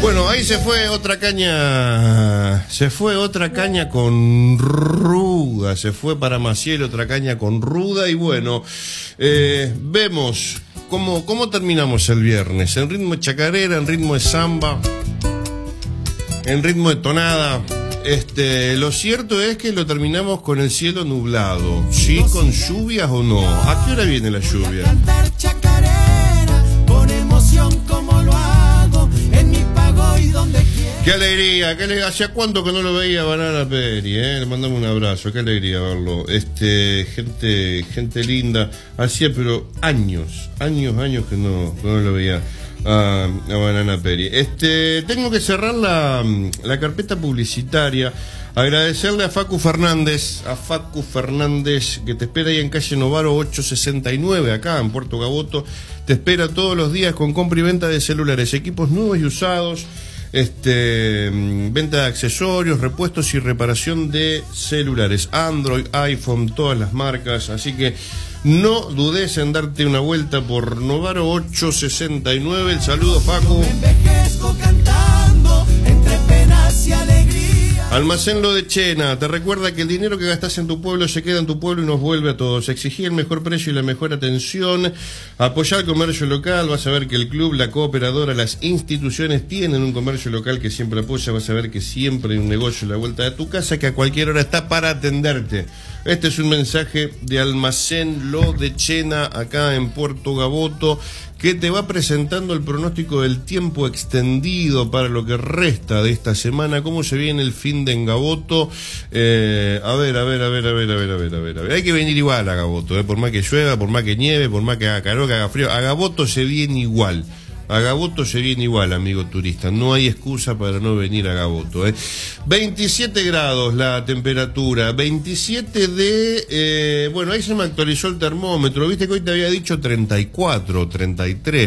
Bueno, ahí se fue otra caña. Se fue otra caña con ruda. Se fue para Maciel otra caña con ruda. Y bueno, vemos cómo terminamos el viernes. En ritmo de chacarera, en ritmo de samba, en ritmo de tonada. Lo cierto es que lo terminamos con el cielo nublado. ¿Sí? ¿Con lluvias o no? ¿A qué hora viene la lluvia? Cantar chacarera con emoción como lo hago en mi pago y donde quiera. Qué alegría, qué alegría. ¿Hacía cuánto que no lo veía a Banana Peri? Le mandamos un abrazo, qué alegría verlo. Gente linda. Hacía pero años que no lo veía a Banana Peri. Tengo que cerrar la carpeta publicitaria. Agradecerle a Facu Fernández, que te espera ahí en calle Novaro 869, acá en Puerto Gaboto. Te espera todos los días con compra y venta de celulares, equipos nuevos y usados, venta de accesorios, repuestos y reparación de celulares, Android, iPhone, todas las marcas. Así que no dudes en darte una vuelta por Novaro 869. El saludo, Facu. Me envejezco cantando entre penas y alegría. Almacén Lo de Chena te recuerda que el dinero que gastas en tu pueblo se queda en tu pueblo y nos vuelve a todos. Exigí el mejor precio y la mejor atención. Apoyar el comercio local. Vas a ver que el club, la cooperadora, las instituciones tienen un comercio local que siempre apoya. Vas a ver que siempre hay un negocio a la vuelta de tu casa que a cualquier hora está para atenderte. Este es un mensaje de Almacén Lo de Chena, acá en Puerto Gaboto, que te va presentando el pronóstico del tiempo extendido para lo que resta de esta semana. ¿Cómo se viene el fin de en Gaboto? A ver. Hay que venir igual a Gaboto, por más que llueva, por más que nieve, por más que haga calor, que haga frío. A Gaboto se viene igual. A Gaboto se viene igual, amigo turista. No hay excusa para no venir a Gaboto. 27 grados la temperatura. 27 de... bueno, ahí se me actualizó el termómetro. Viste que hoy te había dicho 34, 33.